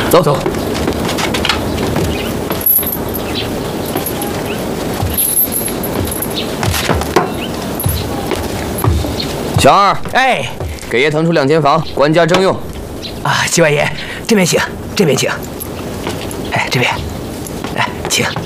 走走。小二， 哎， 给爷腾出2间房，官家征用。 啊，七外爷，这边请，这边请。哎，这边，哎，请。